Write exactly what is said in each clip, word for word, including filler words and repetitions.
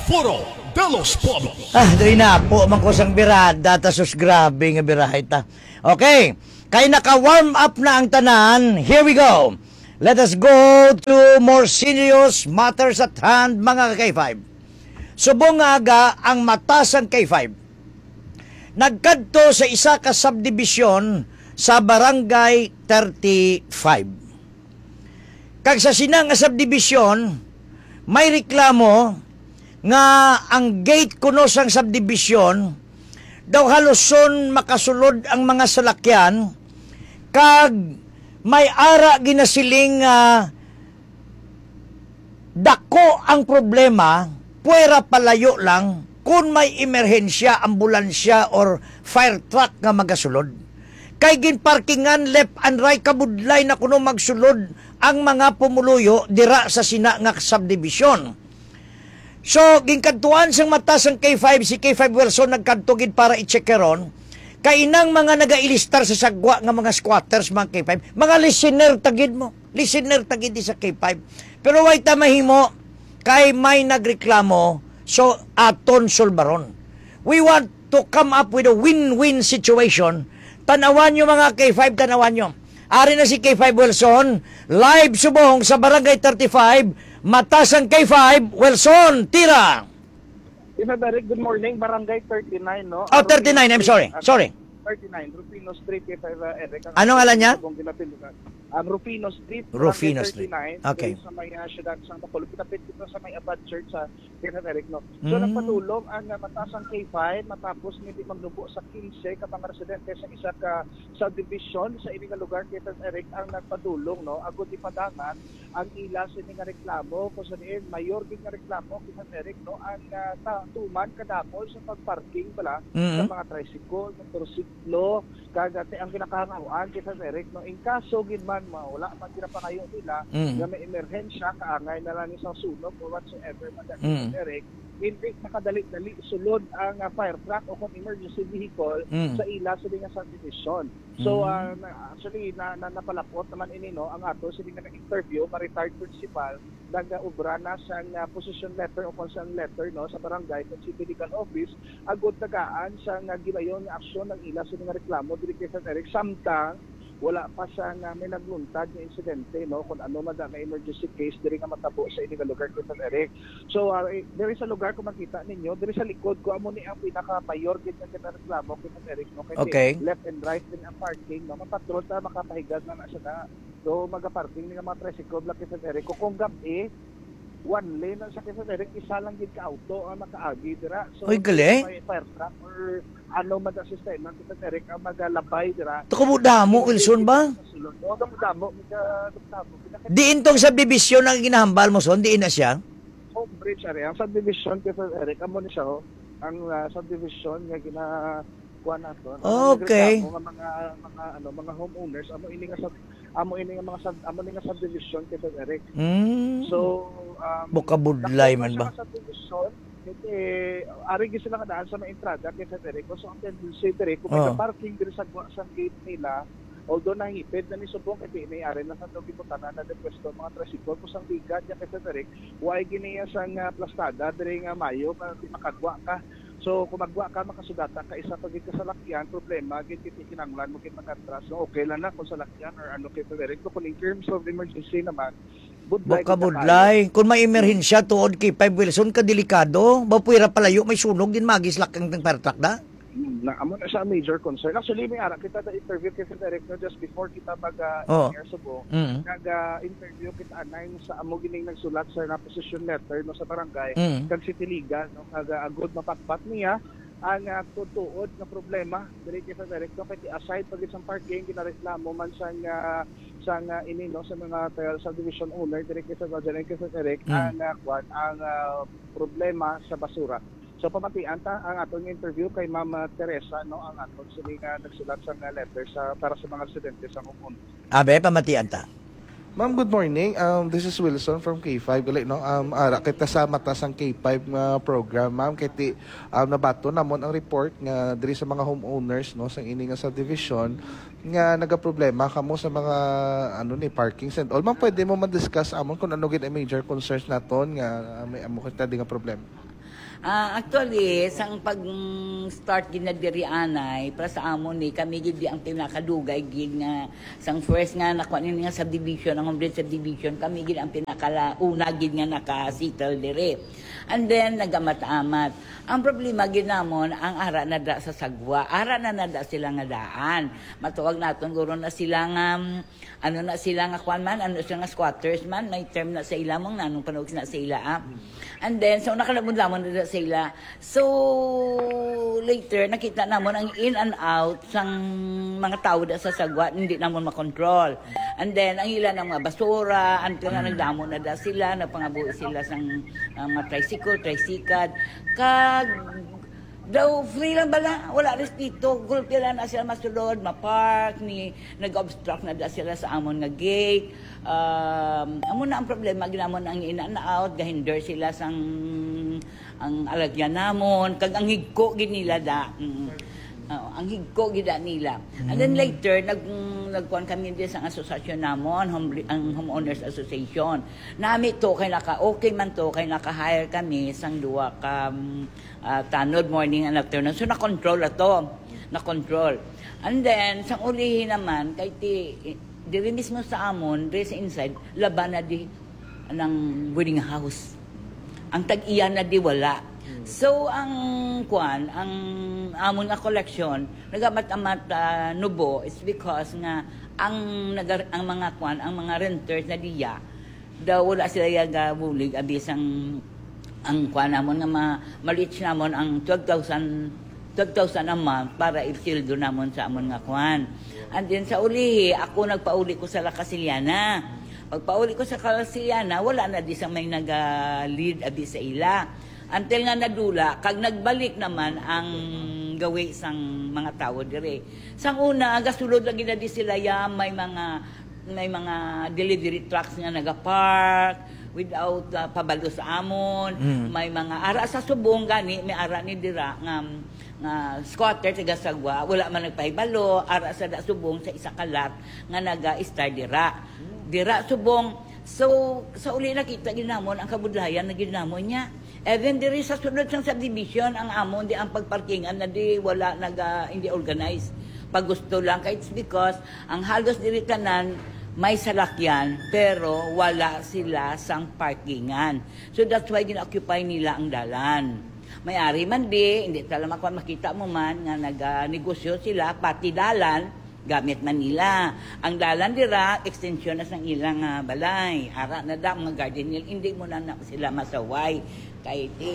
Foro de los Pobos. Ah, doy na po man ko sang birada ta sus grabe nga birahay ta. Okay, kay naka-warm up na ang tanan. Here we go. Let us go to more serious matters at hand, mga K five. Subong nga aga ang matasang K five. Nagkadto sa isa ka subdivision sa Barangay thirty-five. Kag sa sinang nga subdivision, may reklamo nga ang gate kuno sang subdivision daw haluson makasulod ang mga salakyan kag may ara ginasiling uh, dako ang problema puwera palayo lang kung may emerhensya, ambulansya or fire truck nga magasulod. Kay ginparkingan left and right kabudlay na kuno magsulod ang mga pumuluyo dira sa sina nga subdivision. So, ginkantuan sang matas ang K five, si K five Wilson nagkantugid para i-checkeron, kay inang mga nagailistar sa sagwa nga mga squatters, mga K five, mga listener tagid mo, listener tagid di sa K five. Pero way tamahimo, kay may nagreklamo, so aton sulbaron. We want to come up with a win-win situation. Tanawan nyo mga K five, tanawan nyo. Ari na si K five Wilson, live subong sa Barangay thirty-five, matas ang K five, Wilson, tira! If Eric, good morning, Barangay thirty-nine, no? Oh, thirty-nine, I'm sorry, sorry. thirty-nine, Rufino Street, K five, uh, Eric. Anong alam niya? Um, Rufino Street, Rufino Street. thirty-nine, okay. Sa may uh, syudad sa Bacolod. Pinapit dito sa may Abad Church sa K five, Eric, no? So, Mm. nagpatulong ang uh, matasang K five matapos hindi maglubo sa fifteen ka mga residente sa isa ka subdivision sa ining lugar, K five, Eric, ang nagpadulong, no? Agod ipadangan ang ila sa ining reklamo kung saan din mayor din nga reklamo, K five, Eric, no? Ang uh, tuman kadapol sa pagparking pala Mm-hmm. sa mga tricycle, motorsiklo, kagati ang kinakahangawaan, K five, Eric, no? In kaso gid man mawala man gina pa kayo nila Mm. nga may emerhensya kaangay na lang isang sunog or whatsoever man that, Mm. Eric, hindi makadali-dali sulod ang uh, fire truck o kung emergency vehicle Mm. sa ila sa nga subdivision. So uh, na, actually na, na napalapot naman ini, no, ang ato sa nga nag-interview ma retired principal nag-ubra na sa uh, position letter o consent letter, no, sa barangay sa city legal office agud tagaan sa nga gibayon nga aksyon ng ila sa nga reklamo diri kay San Eric samtang wala pa siya nga may nagluntad ng insidente, no, kung ano man na emergency case diri nga matabo sa ining lugar ko San Eric. So uh, diri sa lugar kung makita ninyo, diri sa likod ko amo ni ang pinaka mayor gid nga kinareklamo ko San Eric, no, kay Okay. left and right din ang parking, no, mapatrol ta makapahigad na na siya na. So magaparking ni nga mga tricycle block San Eric kung gabi one lane ang sakit sa Eric, isa lang gid ka auto ang makaagi dira. So Oy, gali. may fire truck or ano man ang sistema sa Eric ang magalabay dira. Ito mo damo, Wilson ba? Oo, damo damo, mga damo. Diin tong subdivision ang ginahambal mo son, diin na siya? Home bridge area, ang subdivision kay Eric, amo ni siya ho. Ang uh, subdivision nga gina kuha nato. Okay. Mga mga mga ano, mga homeowners amo ini nga sub amo ini nga mga sub, amo ni nga subdivision kay Eric. Mm. So, um, Bukabudlay man ba? Sa subdivision, eh, ari gyud sila kadaan sa mga entrada kay Eric. So, ang tendency diri kung may Oh. parking diri sa sa gate nila, although nahipid na ni subong kay may ari na sa tugiputan na pwesto mga tricycle kusang bigat ya kay Eric. Why giniya sang uh, plastada diri nga mayo para di makadwa ka. So kung magwa ka makasugata ka isa pagid ka sa lakyan, problema gid kiti kinanglan mo kit makatras. So okay lang na kung sa lakyan or ano kay Eric. Kung in terms of emergency naman, budlay Buka budlay. Kung may emerhensya tuod kay Five Wilson, kadelikado. Bapuira palayo, may sunog din magislak ang pertrak da. na amo na siya major concern. Actually, may ara kita na interview kay Eric no just before kita mag uh, Oh. air subo. Mm. Nag-interview kita anay sa amo gining nagsulat sa na position letter no sa barangay Mm. kag City Liga no kag uh, agud mapatpat niya ang uh, tutuod na problema diri kay Eric no kay aside pag isang parking ginareklamo man sa uh, sa uh, ini no sa mga uh, subdivision owner diri kay sa kay Eric Mm. ang uh, kwan, ang uh, problema sa basura. So pamatian ta ang atong interview kay Mama Teresa, no, ang atong sila nga nagsulat sa nga letter sa para sa mga residente sa Kumon. Abe, pamatian ta. Ma'am, good morning. Um, this is Wilson from K five. Gali, no? Um, ara, kita sa matasang K five nga program, ma'am. Kiti, um, nabato namon ang report nga diri sa mga homeowners, no, sa ini nga subdivision nga nagaproblema kamo sa mga ano ni parkings and all. Ma'am, pwede mo ma-discuss amon kung ano gid ang major concerns naton nga uh, may amo kita di nga problema. Ah, actually, sang pag-start gid na diri anay para sa amon ni kami gid di ang pinakadugay gid nga sang first nga nakuha ni nga subdivision ang home subdivision kami gid ang pinakala una gid nga naka-settle diri. And then nagamat-amat. Ang problema gid namon ang ara na da sa sagwa. Ara na nada sila nga daan. Matuwag naton guro na sila nga um, ano na sila nga kwan man, ano sila nga squatters man, may term na sa ila mong nanong panawag na sa ila. Ah. And then so nakalabon-lamon na sa ila. So later nakita namon ang in and out sang mga tao da sa sagwa hindi namon makontrol. And then ang ila ng mga basura, until na nagdamo na da sila, napangabuhi sila sang uh, mga tricycle, tricycad. Kag daw free lang bala, wala respeto, gulpi lang na sila masulod, mapark, ni nag-obstruct na da sila sa amon nga gate. Um, amon na ang problema, ginamon ang in and out, gahinder sila sang ang alagyan namon, kag ang higko gid nila da. Mm. Uh, ang higko gida nila. And then later nag nagkuan kami din sa asosasyon namon, home, ang homeowners association. Nami to kay naka okay man to kay naka-hire kami sang duwa ka um, uh, tanod morning and afternoon. So na control ato, na control. And then sang ulihin naman kay ti diri mismo sa amon, diri sa inside laban na di ng wedding house. Ang tag-iya na di wala. So ang kuan, ang amon nga collection nagamat-amat uh, nubo is because nga ang nagar, ang mga kuan, ang mga renters na diya daw wala sila yaga bulig abis ang ang kuan namon nga ma, ma-reach namon ang twelve thousand a month para isildo namon sa amon nga kuan. And then sa ulihi ako nagpauli ko sa La Casiliana. Pagpauli ko sa Casiliana wala na di sa may naga-lead abis sa ila. Until nga nadula, kag nagbalik naman ang gawi sang mga tao dire. Sang una, gasulod lagi na di sila ya, may mga may mga delivery trucks nga nagapark without uh, pabalo sa amon, mm. may mga ara sa subong gani, may ara ni dira nga nga squatter taga sagwa, wala man nagpahibalo, ara sa da subong sa isa kalat nga naga-star dira. Dira subong. So sa uli nakita ginamon ang kabudlayan na ginamon niya. Even diri sa sunod sang subdivision ang amon di ang pagparkingan na di wala naga hindi organized. Pag gusto lang kay it's because ang halos diri tanan may salakyan pero wala sila sang parkingan. So that's why gina-occupy nila ang dalan. May-ari man di, hindi talaga makita mo man nga naga-negosyo sila pati dalan gamit Manila. Ang dalan dira extension na sang ilang uh, balay. Ara na da mga garden hill, hindi mo na, na sila masaway kay ti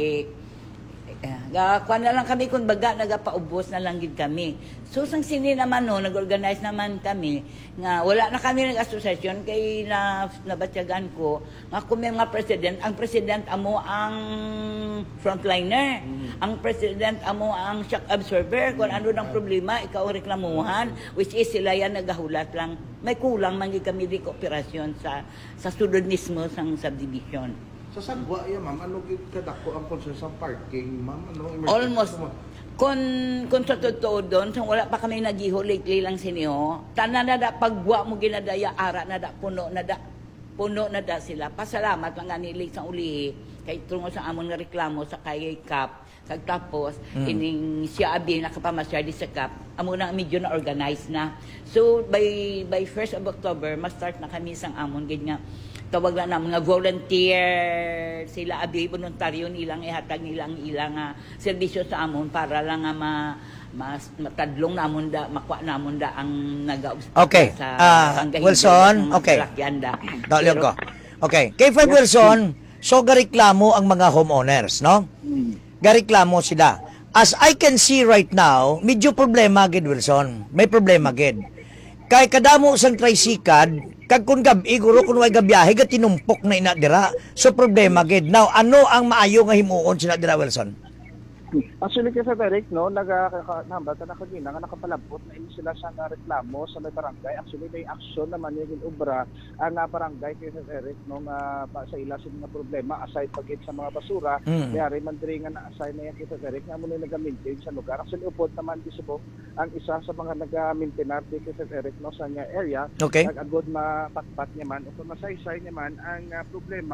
uh, kuan na lang kami kung baga nagapaubos na lang gid kami. So sang sini naman no nag-organize naman kami nga wala na kami nag-association kay na nabatyagan ko nga kung may mga president, ang president amo ang frontliner, mm. ang president amo ang shock absorber kung ano ng problema ikaw ang reklamuhan, which is sila yan nagahulat lang may kulang man gid kami di kooperasyon sa sa sudod mismo sang subdivision. Sa sagwa ya ma'am, ano gid kadako ang concern sa parking ma'am? Ano Almost Kung, kung sa totoo doon, so wala pa kami nagiho lately lang siniho, tanan na da, pagwa mo ginadaya, ara na da, puno na da, puno na da sila. Pasalamat lang nga nili sa ulihi, kay tungo sa amon nga reklamo sa kay Kap, kag tapos, mm. ining siya abi nakapamasyar di sa Kap, amo na medyo na organized na. So, by by first of October, ma-start na kami sang amon, ganyan nga, tawag lang na mga volunteer sila abi voluntaryo nilang ihatag nilang ilang uh, serbisyo sa amon para lang nga ma, mas matadlong namon da makwa namon da ang naga okay. sa uh, Wilson okay Daliog ko okay K five Wilson so gareklamo ang mga homeowners no gareklamo sila as I can see right now medyo problema gid Wilson may problema gid kay kadamo sang tricycad kag kun gabi guro kun way gabiyahe ga tinumpok na ina dira so problema gid now ano ang maayo nga himuon sila dira Wilson Actually kasi Derek no naga nambal ta nakagina nga nakapalabot na ini sila sa reklamo sa may barangay actually may action naman yung obra ang uh, barangay kasi Derek no nga pa, sa ila sa mga problema aside pagit sa mga basura mm. yari man diri nga na-assign na yan kasi Derek nga mo naga-maintain sa lugar actually upod naman di subok ang isa sa mga naga-maintain di kasi Derek no sa nya area okay. nag-agod mapatpat niya man o kung masaysay niya man ang uh, problema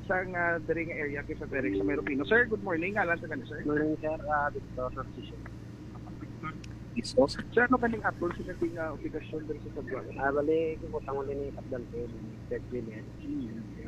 sa nga diri nga area kay sa Berek sa Meropino. Sir, good morning. Alan sa kanila, sir. Morning, sir. Uh, Victor Francisco. So, sir, ano kaning atol sa nating uh, obligasyon diri sa Sabwag? Ah, bali, kumutang ulit ni Kapdan ko, ni Ted William.